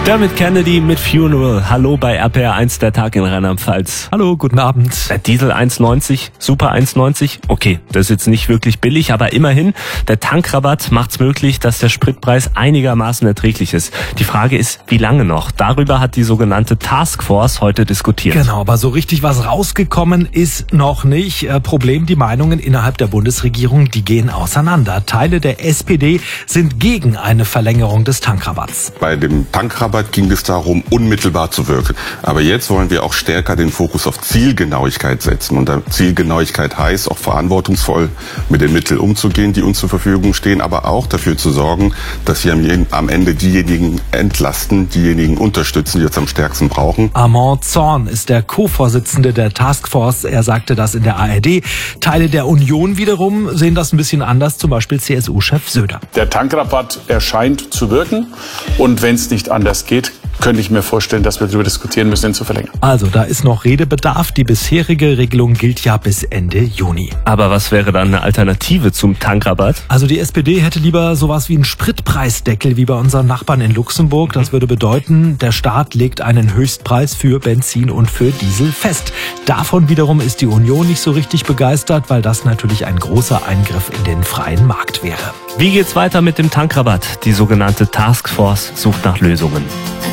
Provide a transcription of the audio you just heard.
Dermot Kennedy mit Funeral. Hallo bei RPR 1, der Tag in Rheinland-Pfalz. Hallo, guten Abend. Der Diesel 1,90, Super 1,90. Okay, das ist jetzt nicht wirklich billig, aber immerhin, der Tankrabatt macht's möglich, dass der Spritpreis einigermaßen erträglich ist. Die Frage ist, wie lange noch? Darüber hat die sogenannte Taskforce heute diskutiert. Genau, aber so richtig was rausgekommen ist noch nicht. Problem, die Meinungen innerhalb der Bundesregierung, die gehen auseinander. Teile der SPD sind gegen eine Verlängerung des Tankrabatts. Bei dem Tankrabatt ging es darum, unmittelbar zu wirken. Aber jetzt wollen wir auch stärker den Fokus auf Zielgenauigkeit setzen. Und Zielgenauigkeit heißt auch verantwortungsvoll mit den Mitteln umzugehen, die uns zur Verfügung stehen, aber auch dafür zu sorgen, dass wir am Ende diejenigen entlasten, diejenigen unterstützen, die es am stärksten brauchen. Armand Zorn ist der Co-Vorsitzende der Taskforce. Er sagte das in der ARD. Teile der Union wiederum sehen das ein bisschen anders, zum Beispiel CSU-Chef Söder. Der Tankrabatt erscheint zu wirken. Und wenn es nicht anders geht, könnte ich mir vorstellen, dass wir darüber diskutieren müssen, ihn zu verlängern. Also, da ist noch Redebedarf. Die bisherige Regelung gilt ja bis Ende Juni. Aber was wäre dann eine Alternative zum Tankrabatt? Also die SPD hätte lieber sowas wie einen Spritpreisdeckel wie bei unseren Nachbarn in Luxemburg. Das würde bedeuten, der Staat legt einen Höchstpreis für Benzin und für Diesel fest. Davon wiederum ist die Union nicht so richtig begeistert, weil das natürlich ein großer Eingriff in den freien Markt wäre. Wie geht's weiter mit dem Tankrabatt? Die sogenannte Taskforce sucht nach Lösungen.